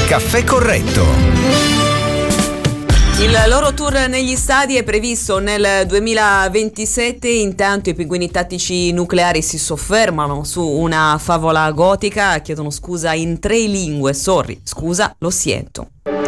Caffè Corretto. Il loro tour negli stadi è previsto nel 2027, intanto i pinguini tattici nucleari si soffermano su una favola gotica, chiedono scusa in 3 lingue, sorry, scusa, lo siento.